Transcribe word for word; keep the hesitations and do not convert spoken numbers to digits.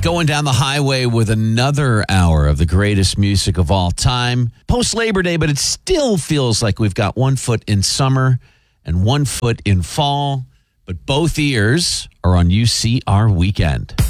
Going down the highway with another hour of the greatest music of all time. Post Labor Day, but it still feels like we've got one foot in summer and one foot in fall. But both ears are on U C R Weekend.